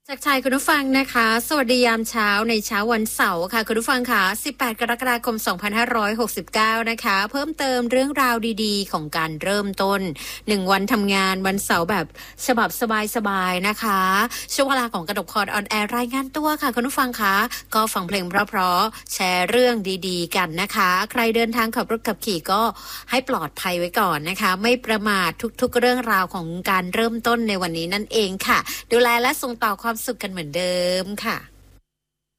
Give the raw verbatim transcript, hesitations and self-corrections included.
จากชายคุณผู้ฟังนะคะสวัสดียามเช้าในเช้าวันเสาร์ค่ะคุณผู้ฟังค่ะสิบแปดกรกฎาคมสองพันห้าร้อยหกสิบเก้านะคะเพิ่มเติมเรื่องราวดีๆของการเริ่มต้นหนึ่งวันทำงานวันเสาร์แบบฉบับสบายๆนะคะช่วงเวลาของกระดกคอร์ดออนแอร์รายงานตัวค่ะคุณผู้ฟังคะก็ฟังเพลงเพราะๆแชร์เรื่องดีๆกันนะคะใครเดินทางขับรถขับขี่ก็ให้ปลอดภัยไว้ก่อนนะคะไม่ประมาททุกๆเรื่องราวของการเริ่มต้นในวันนี้นั่นเองค่ะดูแลและส่งต่อความสุขกันเหมือนเดิมค่ะ